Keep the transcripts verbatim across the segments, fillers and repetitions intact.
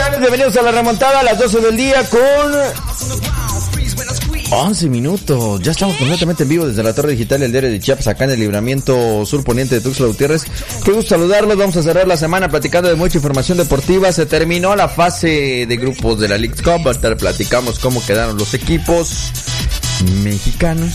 tardes, bienvenidos a la remontada a las doce del día con once minutos. Ya estamos completamente en vivo desde la Torre Digital del Diario de Chiapas, acá en el libramiento sur poniente de Tuxtla Gutiérrez. Qué gusto saludarlos. Vamos a cerrar la semana platicando de mucha información deportiva. Se terminó la fase de grupos de la Leagues Cup. Ahorita platicamos cómo quedaron los equipos mexicanos.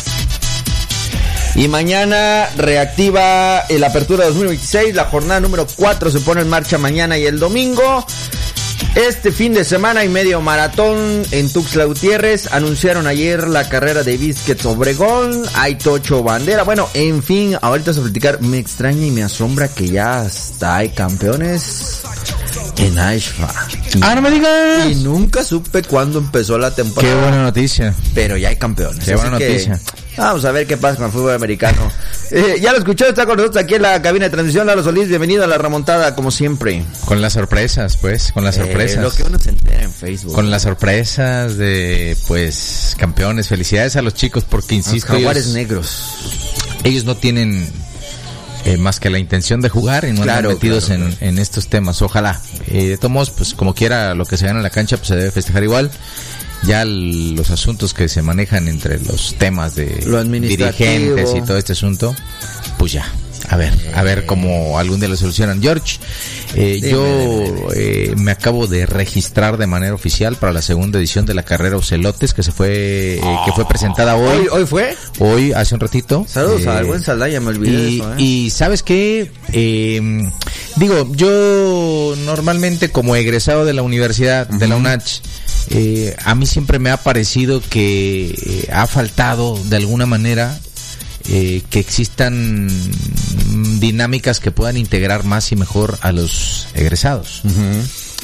Y mañana reactiva el Apertura dos mil veintiséis. La jornada número cuatro se pone en marcha mañana y el domingo. Este fin de semana y medio maratón en Tuxtla Gutiérrez. Anunciaron ayer la carrera de Biscuits Obregón. Hay tocho bandera. Bueno, en fin, ahorita vamos a platicar. Me extraña y me asombra que ya hasta hay campeones en Aishfa. Ah, no me digas. Y nunca supe cuándo empezó la temporada. Qué buena noticia. Pero ya hay campeones. Qué buena noticia. Vamos a ver qué pasa con el fútbol americano. Eh, ya lo escuchó, está con nosotros aquí en la cabina de transmisión, Lalo Solís. Bienvenido a la remontada, como siempre. Con las sorpresas, pues, con las sorpresas. Eh, lo que uno se entera en Facebook. Con las sorpresas de, pues, campeones. Felicidades a los chicos porque, insisto, los Jaguares ellos, negros. Ellos no tienen eh, más que la intención de jugar y no claro, están metidos claro, en, claro. en estos temas. Ojalá. Eh, de todos modos, pues, como quiera, lo que se gana en la cancha, pues, se debe festejar igual. Ya el, los asuntos que se manejan entre los temas de dirigentes y todo este asunto, pues ya, a ver, a ver cómo algún día lo solucionan. George, eh, dime, yo dime, dime. Eh, me acabo de registrar de manera oficial para la segunda edición de la carrera Ocelotes que se fue, eh, que fue presentada hoy. ¿Hoy, hoy fue? Hoy, hace un ratito. Saludos eh, al buen Saldaya, me olvidé y, de eso, ¿eh? Y ¿sabes qué? Eh, digo, yo normalmente como egresado de la universidad, uh-huh. de la U N A Ch, Eh, a mí siempre me ha parecido que eh, ha faltado de alguna manera eh, que existan dinámicas que puedan integrar más y mejor a los egresados. Uh-huh.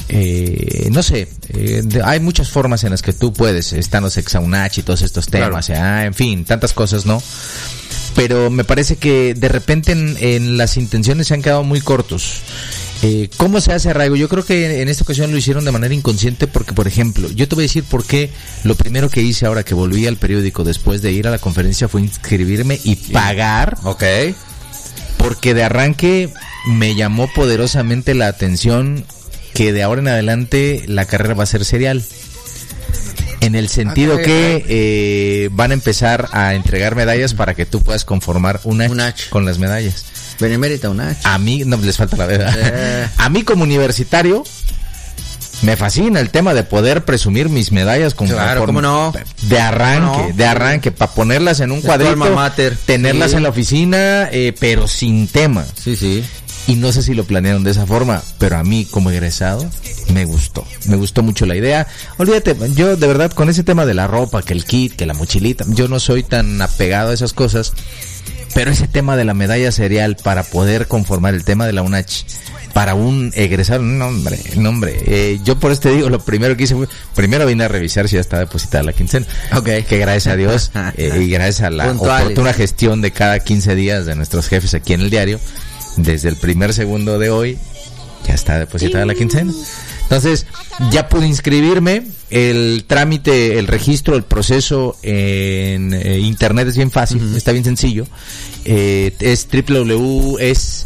Eh, no sé, eh, de, hay muchas formas en las que tú puedes, están los ex-UNACH y todos estos temas, claro. ah, en fin, tantas cosas, ¿no? Pero me parece que de repente en, en las intenciones se han quedado muy cortos. Eh, ¿Cómo se hace arraigo? Yo creo que en esta ocasión lo hicieron de manera inconsciente porque, por ejemplo, yo te voy a decir por qué lo primero que hice ahora que volví al periódico después de ir a la conferencia fue inscribirme y pagar. Ok. Porque de arranque me llamó poderosamente la atención que de ahora en adelante la carrera va a ser serial. En el sentido okay, que okay. Eh, van a empezar a entregar medallas para que tú puedas conformar un H con las medallas. Benemérita U N A Ch. A mí, no les falta la verdad. Eh. A mí como universitario me fascina el tema de poder presumir mis medallas con claro, ¿cómo no? de arranque, no? de arranque, para ponerlas en un es cuadrito, mater. tenerlas sí. en la oficina, eh, pero sin tema. Sí, sí. Y no sé si lo planearon de esa forma, pero a mí como egresado me gustó, me gustó mucho la idea. Olvídate, yo de verdad con ese tema de la ropa, que el kit, que la mochilita, yo no soy tan apegado a esas cosas. Pero ese tema de la medalla serial para poder conformar el tema de la U N A Ch para un egresado, no hombre, no hombre, eh, yo por este digo, lo primero que hice fue, primero vine a revisar si ya está depositada la quincena, okay. que gracias a Dios eh, y gracias a la Puntuales. oportuna gestión de cada quince días de nuestros jefes aquí en el diario, desde el primer segundo de hoy, ya está depositada sí. la quincena. Entonces, ya pude inscribirme, el trámite, el registro, el proceso en eh, internet es bien fácil, uh-huh. está bien sencillo, eh, es www, es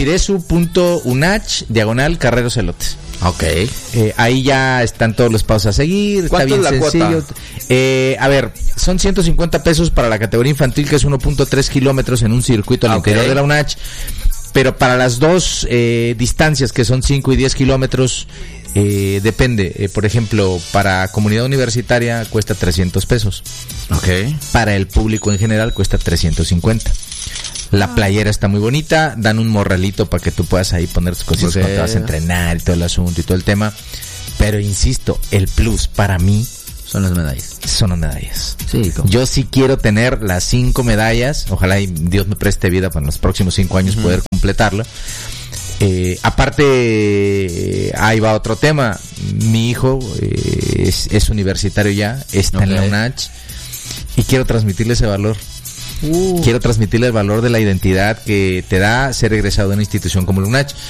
ciresu.unach, diagonal, carrera Ocelotes. Ok. Eh, ahí ya están todos los pasos a seguir, está bien es la sencillo. Cuota? Eh, a ver, son ciento cincuenta pesos para la categoría infantil, que es uno punto tres kilómetros en un circuito al okay. interior de la U N A Ch, pero para las dos eh, distancias, que son cinco y diez kilómetros, Eh, depende, eh, por ejemplo, para comunidad universitaria cuesta trescientos pesos. Okay. Para el público en general cuesta trescientos cincuenta. La ah. playera está muy bonita, dan un morralito para que tú puedas ahí poner tus cositas okay. cuando te vas a entrenar y todo el asunto y todo el tema. Pero insisto, el plus para mí son las medallas. Son las medallas. Sí, ¿cómo? Yo sí quiero tener las cinco medallas, ojalá y Dios me preste vida para en los próximos cinco años uh-huh. poder completarlo. Eh, aparte, eh, ahí va otro tema. Mi hijo eh, es, es universitario ya, está okay. en la U N A Ch y quiero transmitirle ese valor. Uh. Quiero transmitirle el valor de la identidad que te da ser egresado de una institución como la U N A Ch.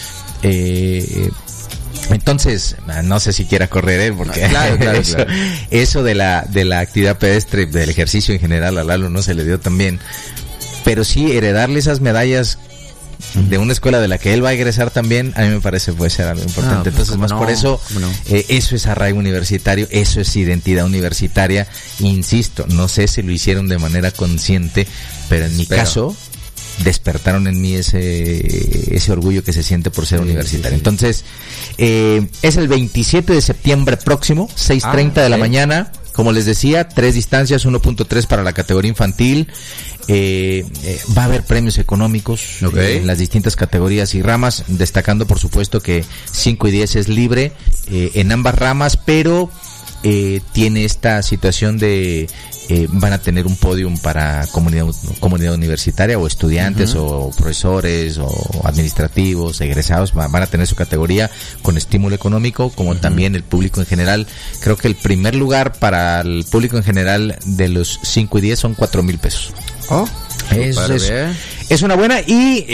Eh, entonces, no sé si quiera correr él, porque no, claro, claro, eso, claro. eso de la de la actividad pedestre, del ejercicio en general a Lalo no se le dio tan bien. Pero sí, heredarle esas medallas de una escuela de la que él va a egresar también, a mí me parece puede ser algo importante. Ah, pues, entonces, más no, por eso, no. eh, eso es arraigo universitario, eso es identidad universitaria. Insisto, no sé si lo hicieron de manera consciente, pero en mi pero. caso despertaron en mí ese ese orgullo que se siente por ser sí, universitario. Sí, sí. Entonces, eh, es el veintisiete de septiembre próximo, seis treinta ah, de la sí. mañana. Como les decía, tres distancias, uno punto tres para la categoría infantil. Eh, eh, va a haber premios económicos okay. eh, en las distintas categorías y ramas, destacando por supuesto que cinco y diez es libre eh, en ambas ramas, pero eh, tiene esta situación de eh, van a tener un podium para comunidad comunidad universitaria o estudiantes uh-huh. o profesores o administrativos, egresados, van a tener su categoría con estímulo económico, como uh-huh. también el público en general. Creo que el primer lugar para el público en general de los cinco y diez son cuatro mil pesos. Oh, es, es, es una buena y